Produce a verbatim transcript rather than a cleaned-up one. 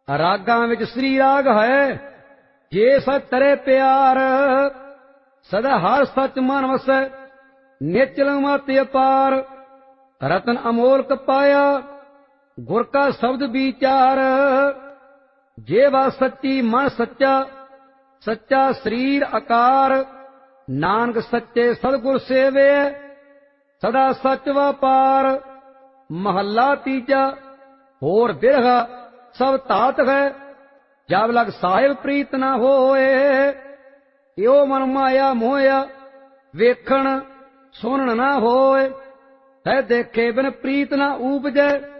ਰਾਗਾਂ ਵਿੱਚ ਸ੍ਰੀ ਰਾਗ ਹੈ ਜੇ ਸਚ ਤਰੇ ਪਿਆਰ। ਸਦਾ ਹਰ ਸੱਚ ਮਨ ਵਸੈ ਨਿਚਲ ਮਤ ਅਪਾਰ। ਰਤਨ ਅਮੋਲਕ ਪਾਇਆ ਗੁਰ ਕਾ ਸ਼ਬਦ ਵਿਚਾਰ। ਜੇ ਵਾ ਸੱਚੀ ਮਨ ਸੱਚਾ ਸੱਚਾ ਸਰੀਰ ਆਕਾਰ। ਨਾਨਕ ਸੱਚੇ ਸਤਿਗੁਰ ਸੇਵੇ ਸਦਾ ਸੱਚ ਵਪਾਰ। ਮਹੱਲਾ ਤੀਜਾ। ਹੋਰ ਬਿਰਹਾ ਸਭ ਧਾਤ ਹੈ ਜਬ ਲਗ ਸਾਹਿਬ ਪ੍ਰੀਤ ਨਾ ਹੋਏ। ਇਉ ਮਨ ਮਾਇਆ ਮੋਇਆ ਵੇਖਣ ਸੁਣਨ ਨਾ ਹੋਏ। ਹੈ ਦੇਖੇ ਬਿਨ ਪ੍ਰੀਤ ਨਾ ਊਪਜੈ